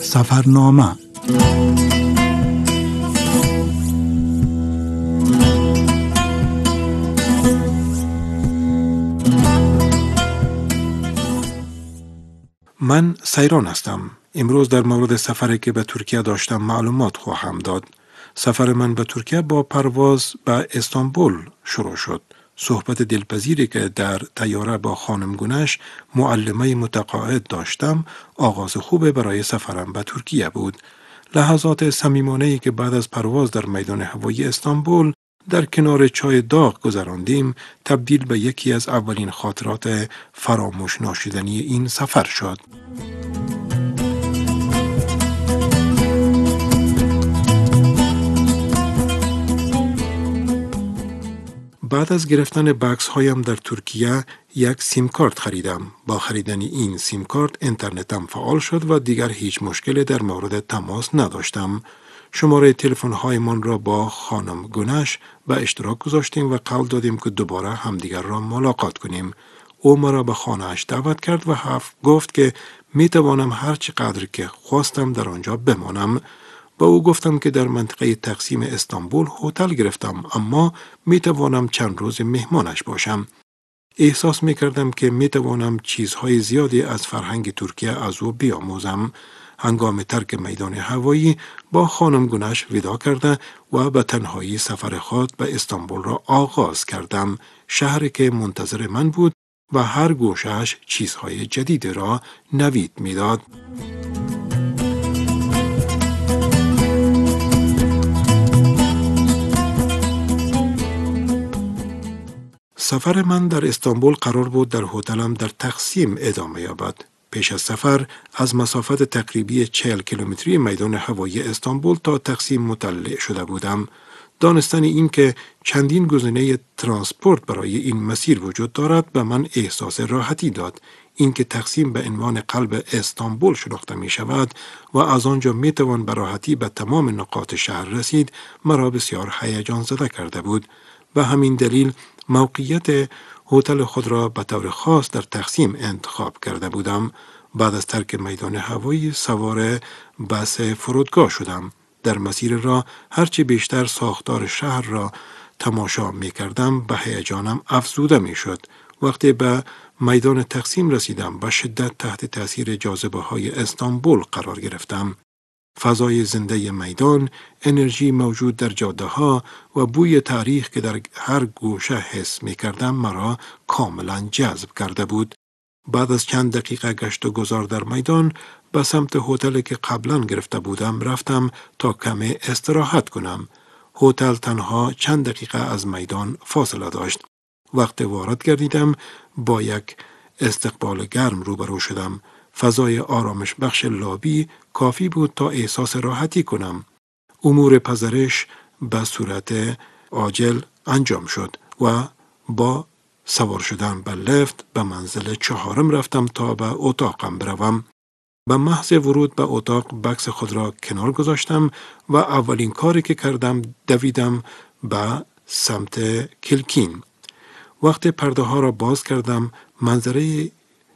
سفرنامه. من سیران هستم. امروز در مورد سفری که به ترکیه داشتم معلومات خواهم داد. سفر من به ترکیه با پرواز به استانبول شروع شد. صحبت دلپذیری که در طیاره با خانم گونش، معلمه متقاعد، داشتم آغاز خوب برای سفرم به ترکیه بود. لحظات صمیمانه‌ای که بعد از پرواز در میدان هوایی استانبول در کنار چای داغ گذراندیم تبدیل به یکی از اولین خاطرات فراموش ناشدنی این سفر شد. بعد از گرفتن بکس هایم در ترکیه یک سیم کارت خریدم. با خریدن این سیم کارت اینترنتم فعال شد و دیگر هیچ مشکلی در مورد تماس نداشتم. شماره تلفن هایمان را با خانم گونش به اشتراک گذاشتیم و قول دادیم که دوباره همدیگر را ملاقات کنیم. او مرا به خانه‌اش دعوت کرد و گفت که می توانم هر چقدر که خواستم در آنجا بمانم. با او گفتم که در منطقه تقسیم استانبول هتل گرفتم، اما می توانم چند روز مهمانش باشم. احساس می کردم که می توانم چیزهای زیادی از فرهنگ ترکیه از او بیاموزم. هنگام ترک میدان هوایی با خانم گونش ودا کرده و به تنهایی سفر خود به استانبول را آغاز کردم. شهری که منتظر من بود و هر گوشه‌اش چیزهای جدید را نوید می داد. سفر من در استانبول قرار بود در هتلم در تقسیم ادامه یابد. پیش از سفر از مسافت تقریبی 40 کیلومتری میدان هوایی استانبول تا تقسیم مطلع شده بودم. دانستن این که چندین گزینه ترانسپورت برای این مسیر وجود دارد به من احساس راحتی داد. این که تقسیم به عنوان قلب استانبول شناخته می شود و از آنجا می توان به راحتی به تمام نقاط شهر رسید مرا بسیار هیجان زده کرده بود. و همین دلیل موقعیت هتل خود را به طور خاص در تقسیم انتخاب کرده بودم. بعد از ترک میدان هوایی سوار بس فرودگاه شدم. در مسیر راه هرچی بیشتر ساختار شهر را تماشا می کردم به هیجانم افزوده می شد. وقتی به میدان تقسیم رسیدم به شدت تحت تاثیر جاذبه های استانبول قرار گرفتم. فضای زنده میدان، انرژی موجود در جاده ها و بوی تاریخ که در هر گوشه حس می کردم مرا کاملا جذب کرده بود. بعد از چند دقیقه گشت و گذار در میدان به سمت هتلی که قبلا گرفته بودم رفتم تا کمی استراحت کنم. هتل تنها چند دقیقه از میدان فاصله داشت. وقتی وارد گردیدم با یک استقبال گرم روبرو شدم. فضای آرامش بخش لابی کافی بود تا احساس راحتی کنم. امور پذیرش به صورت عاجل انجام شد و با سوار شدن به لفت به منزل 4 رفتم تا به اتاقم بروم. به محض ورود به اتاق بکس خود را کنار گذاشتم و اولین کاری که کردم دویدم به سمت کلکین. وقتی پرده ها را باز کردم منظره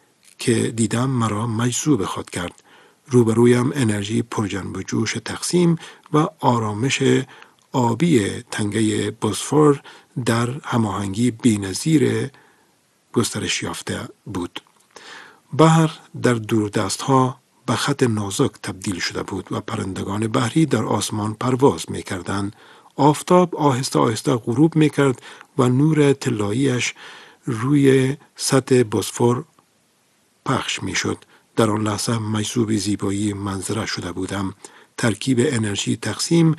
که دیدم مرا مجذوب خود کرد. روبرویم انرژی پرجنب و جوش تقسیم و آرامش آبی تنگه بوسفور در هماهنگی بی‌نظیر گسترش یافته بود. بحر در دوردست ها به خط نازک تبدیل شده بود و پرندگان بحری در آسمان پرواز می کردند. آفتاب آهسته آهسته غروب می کرد و نور طلایی‌اش روی سطح بوسفور پخش می شد. در آن لحظه مجذوب زیبایی منظره شده بودم. ترکیب انرژی تقسیم